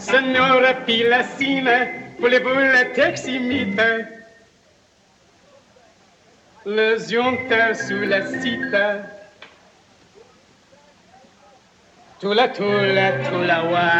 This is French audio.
Signora Pilassina, voulez-vous la teximite? Le zionta sous la cita. Tula, tula, tula, wa.